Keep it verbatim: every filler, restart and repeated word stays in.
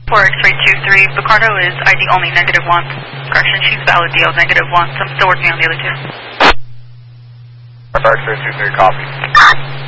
four X-ray two three, Picardo is I D only, negative one. Correction, she's valid D L, negative one. So I'm still working on the other two. four X-ray two three, copy.